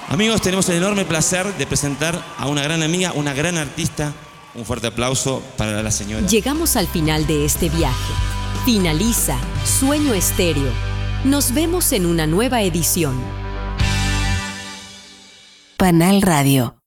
Amigos, tenemos el enorme placer de presentar a una gran amiga, una gran artista. Un fuerte aplauso para la señora. Llegamos al final de este viaje. Finaliza Sueño Estéreo. Nos vemos en una nueva edición. Panal Radio.